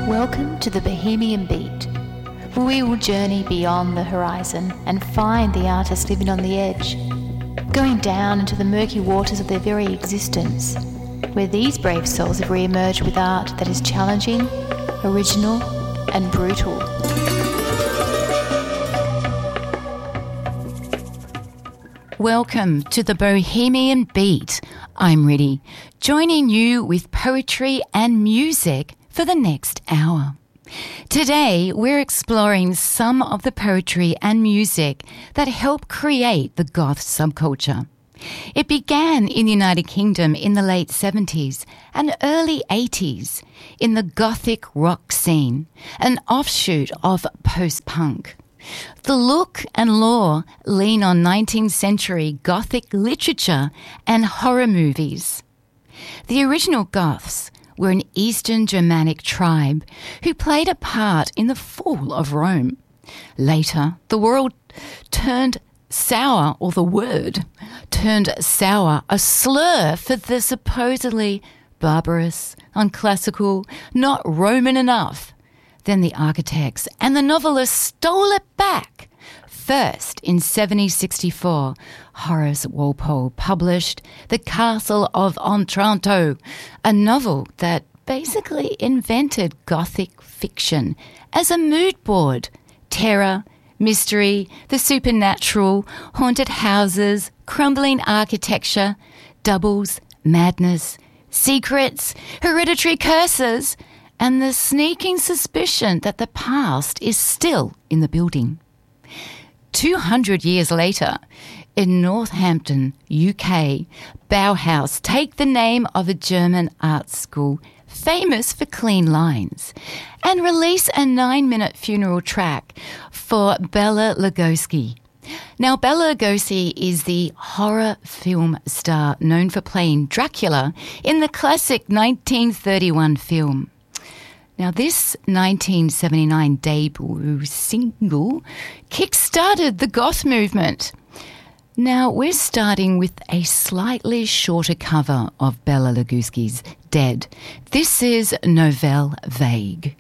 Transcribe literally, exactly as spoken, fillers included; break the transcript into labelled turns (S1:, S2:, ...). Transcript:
S1: Welcome to the Bohemian Beat, where we will journey beyond the horizon and find the artist living on the edge, going down into the murky waters of their very existence, where these brave souls have re-emerged with art that is challenging, original, and brutal.
S2: Welcome to the Bohemian Beat. I'm Riddy, joining you with poetry and music for the next hour. Today, we're exploring some of the poetry and music that helped create the goth subculture. It began in the United Kingdom in the late seventies and early eighties in the gothic rock scene, an offshoot of post-punk. The look and lore lean on nineteenth century gothic literature and horror movies. The original Goths were an Eastern Germanic tribe who played a part in the fall of Rome. Later, the world turned sour, or the word turned sour, a slur for the supposedly barbarous, unclassical, not Roman enough. Then the architects and the novelists stole it back. First, in seventeen sixty-four, Horace Walpole published The Castle of Otranto, a novel that basically invented Gothic fiction as a mood board. Terror, mystery, the supernatural, haunted houses, crumbling architecture, doubles, madness, secrets, hereditary curses, and the sneaking suspicion that the past is still in the building. Two hundred years later, in Northampton, U K, Bauhaus take the name of a German art school famous for clean lines and release a nine-minute funeral track for Bela Lugosi. Now, Bela Lugosi is the horror film star known for playing Dracula in the classic nineteen thirty-one film. Now, this nineteen seventy-nine debut single kick-started the goth movement. Now, we're starting with a slightly shorter cover of Bela Lugosi's Dead. This is Nouvelle Vague.